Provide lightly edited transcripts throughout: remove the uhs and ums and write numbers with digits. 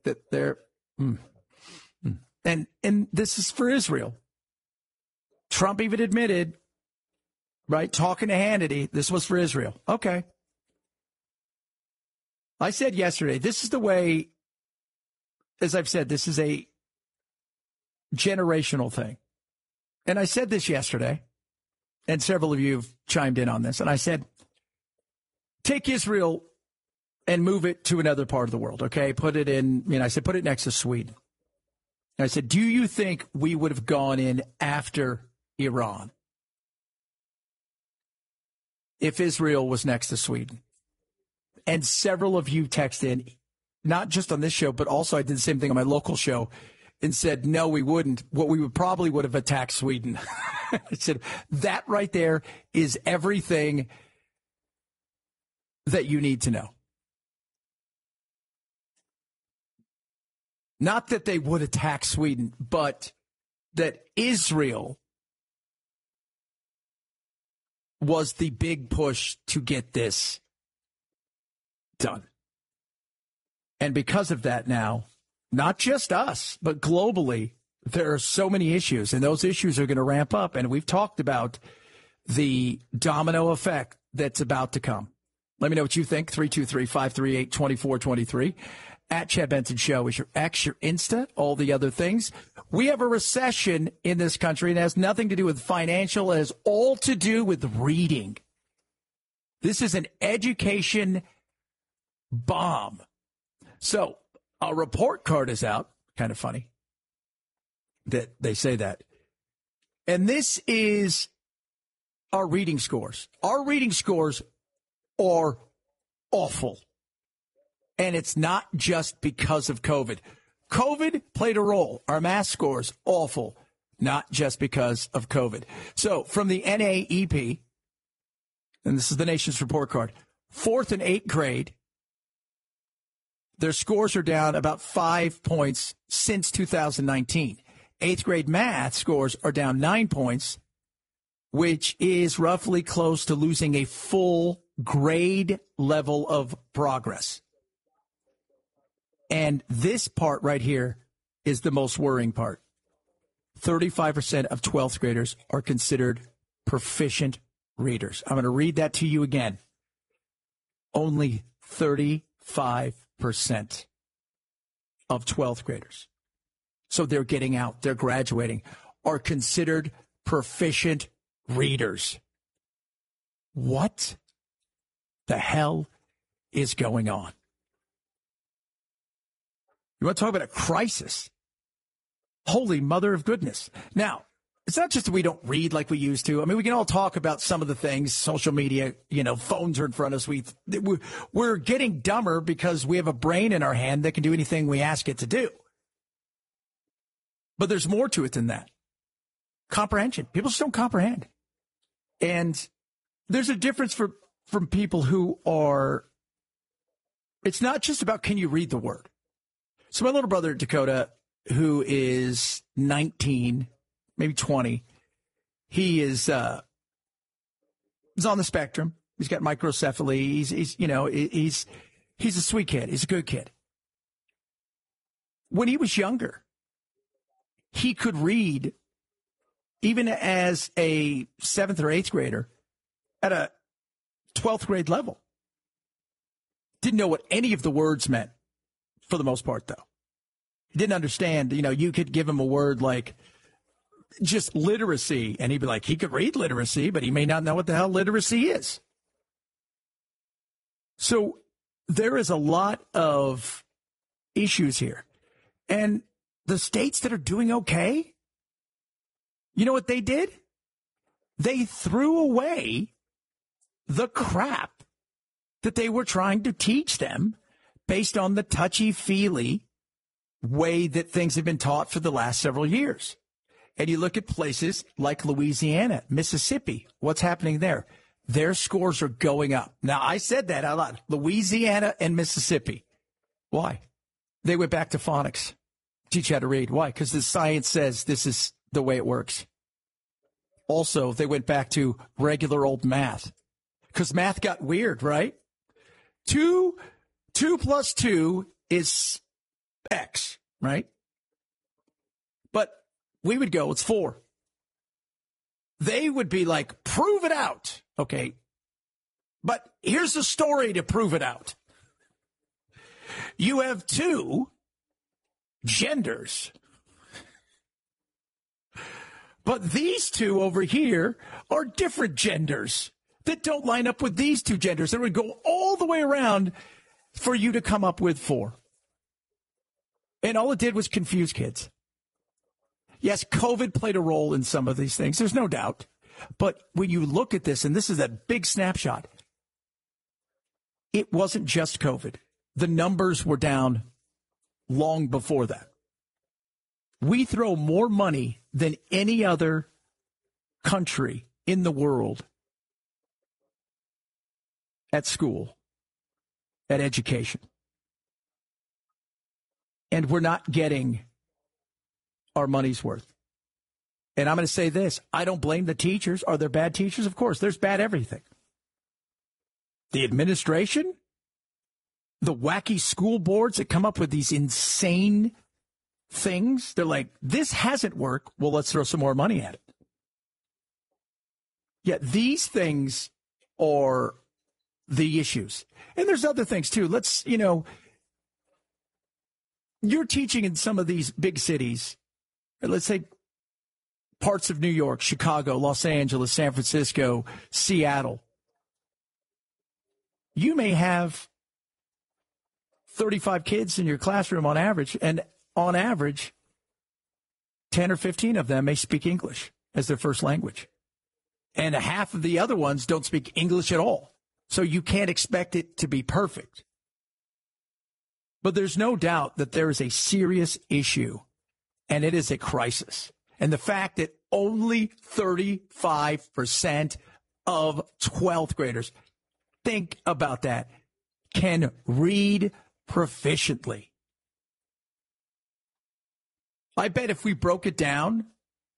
that they're and this is for Israel. Trump even admitted, right, talking to Hannity, this was for Israel. Okay. I said yesterday, this is the way, as I've said, this is a generational thing. And I said this yesterday, and several of you have chimed in on this, and I said, take Israel and move it to another part of the world, okay? Put it next to Sweden. And I said, do you think we would have gone in after Iran if Israel was next to Sweden? And several of you texted in, not just on this show, but also I did the same thing on my local show and said, no, we wouldn't. What we probably would have attacked Sweden. I said, that right there is everything that you need to know. Not that they would attack Sweden, but that Israel was the big push to get this done. And because of that now, not just us, but globally, there are so many issues, and those issues are going to ramp up. And we've talked about the domino effect that's about to come. Let me know what you think. 323-538-2423. At Chad Benson Show is your X, your Insta, all the other things. We have a recession in this country, and it has nothing to do with financial. It has all to do with reading. This is an education bomb. So a report card is out. Kind of funny that they say that. And this is our reading scores. Our reading scores are awful. And it's not just because of COVID. COVID played a role. Our math scores, awful. Not just because of COVID. So from the NAEP, and this is the nation's report card, 4th and 8th grade, their scores are down about 5 points since 2019. 8th grade math scores are down 9 points, which is roughly close to losing a full grade level of progress. And this part right here is the most worrying part. 35% of 12th graders are considered proficient readers. I'm going to read that to you again. Only 35% of 12th graders. So they're getting out, they're graduating, are considered proficient readers. What the hell is going on? You want to talk about a crisis? Holy mother of goodness. Now, it's not just that we don't read like we used to. I mean, we can all talk about some of the things, social media, phones are in front of us. We're getting dumber because we have a brain in our hand that can do anything we ask it to do. But there's more to it than that. Comprehension. People just don't comprehend. And there's a difference from people who are, it's not just about can you read the word. So my little brother, Dakota, who is 19, maybe 20, he is on the spectrum. He's got microcephaly. He's a sweet kid. He's a good kid. When he was younger, he could read even as a 7th or 8th grader at a 12th grade level. Didn't know what any of the words meant. For the most part, though. He didn't understand, you could give him a word like just literacy, and he'd be like, he could read literacy, but he may not know what the hell literacy is. So there is a lot of issues here. And the states that are doing okay, you know what they did? They threw away the crap that they were trying to teach them based on the touchy-feely way that things have been taught for the last several years. And you look at places like Louisiana, Mississippi, what's happening there? Their scores are going up. Now, I said that out loud. Louisiana and Mississippi. Why? They went back to phonics. Teach you how to read. Why? Because the science says this is the way it works. Also, they went back to regular old math. Because math got weird, right? 2 plus 2 is X. right? But we would go, it's 4. They would be like, prove it out. Okay. But here's the story to prove it out. You have 2 genders. But these 2 over here are different genders that don't line up with these 2 genders. It would go all the way around for you to come up with 4. And all it did was confuse kids. Yes, COVID played a role in some of these things. There's no doubt. But when you look at this, and this is a big snapshot, it wasn't just COVID. The numbers were down long before that. We throw more money than any other country in the world at school, at education. And we're not getting our money's worth. And I'm going to say this. I don't blame the teachers. Are there bad teachers? Of course, there's bad everything. The administration, the wacky school boards that come up with these insane things. They're like, this hasn't worked. Well, let's throw some more money at it. Yet these things are the issues. And there's other things too. You're teaching in some of these big cities, let's say parts of New York, Chicago, Los Angeles, San Francisco, Seattle. You may have 35 kids in your classroom on average, and on average, 10 or 15 of them may speak English as their first language. And half of the other ones don't speak English at all. So you can't expect it to be perfect. But there's no doubt that there is a serious issue, and it is a crisis. And the fact that only 35% of 12th graders, think about that, can read proficiently. I bet if we broke it down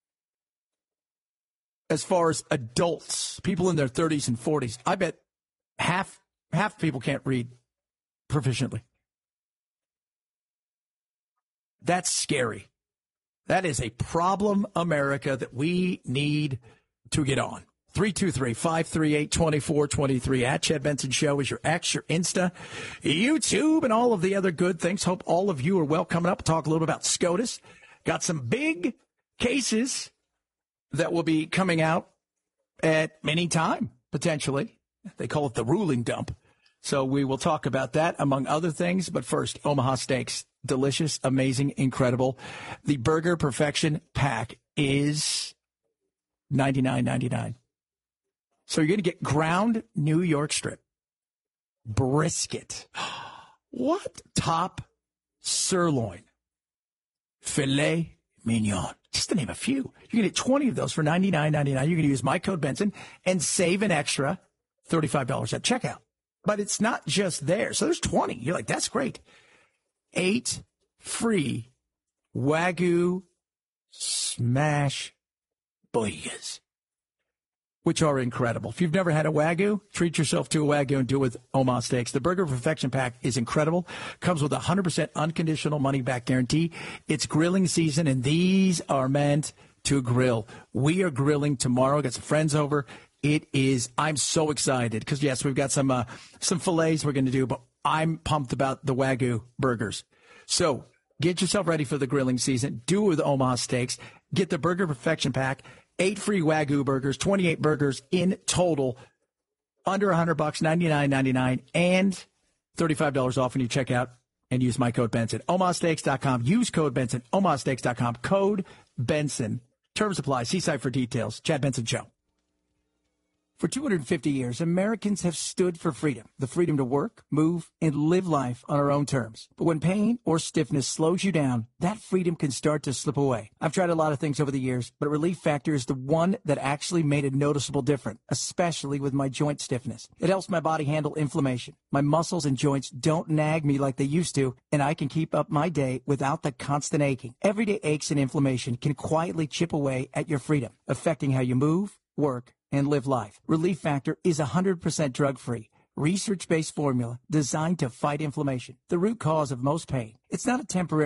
as far as adults, people in their 30s and 40s, I bet half people can't read proficiently. That's scary. That is a problem, America, that we need to get on. 323-538-2423 at Chad Benson Show is your X, your Insta, YouTube, and all of the other good things. Hope all of you are well. Coming up, talk a little bit about SCOTUS. Got some big cases that will be coming out at any time, potentially. They call it the ruling dump. So we will talk about that, among other things. But first, Omaha Steaks. Delicious, amazing, incredible. The Burger Perfection Pack is $99.99. So you're going to get ground New York strip, brisket, what? Top sirloin, filet mignon, just to name a few. You can get 20 of those for $99.99. You're going to use my code Benson and save an extra $35 at checkout. But it's not just there. So there's 20. You're like, that's great. 8 free Wagyu smash burgers, which are incredible. If you've never had a Wagyu, treat yourself to a Wagyu and do it with Omaha Steaks. The Burger Perfection Pack is incredible. Comes with a 100% unconditional money-back guarantee. It's grilling season, and these are meant to grill. We are grilling tomorrow. Got some friends over. I'm so excited because, yes, we've got some fillets we're going to do, but I'm pumped about the Wagyu burgers. So get yourself ready for the grilling season. Do it with Omaha Steaks. Get the Burger Perfection Pack. 8 free Wagyu burgers, 28 burgers in total, under $100, $99.99, and $35 off when you check out and use my code Benson. OmahaSteaks.com. Use code Benson. OmahaSteaks.com. Code Benson. Terms apply. See site for details. Chad Benson Show. For 250 years, Americans have stood for freedom, the freedom to work, move, and live life on our own terms. But when pain or stiffness slows you down, that freedom can start to slip away. I've tried a lot of things over the years, but Relief Factor is the one that actually made a noticeable difference, especially with my joint stiffness. It helps my body handle inflammation. My muscles and joints don't nag me like they used to, and I can keep up my day without the constant aching. Everyday aches and inflammation can quietly chip away at your freedom, affecting how you move, work, and live life. Relief Factor is 100% drug-free, research-based formula designed to fight inflammation, the root cause of most pain. It's not a temporary